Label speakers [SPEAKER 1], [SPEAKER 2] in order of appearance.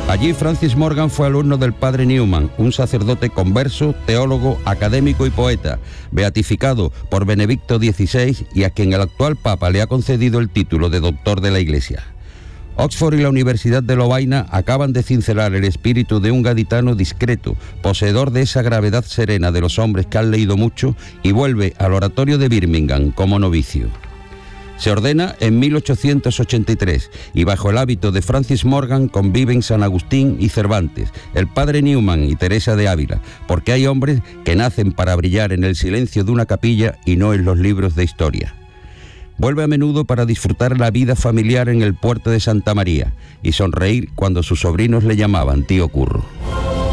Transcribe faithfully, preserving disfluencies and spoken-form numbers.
[SPEAKER 1] Allí Francis Morgan fue alumno del padre Newman, un sacerdote converso, teólogo, académico y poeta, beatificado por Benedicto dieciséis y a quien el actual Papa le ha concedido el título de doctor de la Iglesia. Oxford y la Universidad de Lovaina acaban de cincelar el espíritu de un gaditano discreto, poseedor de esa gravedad serena de los hombres que han leído mucho, y vuelve al oratorio de Birmingham como novicio. Se ordena en mil ochocientos ochenta y tres y bajo el hábito de Francis Morgan conviven San Agustín y Cervantes, el padre Newman y Teresa de Ávila, porque hay hombres que nacen para brillar en el silencio de una capilla y no en los libros de historia. Vuelve a menudo para disfrutar la vida familiar en el puerto de Santa María y sonreír cuando sus sobrinos le llamaban tío Curro.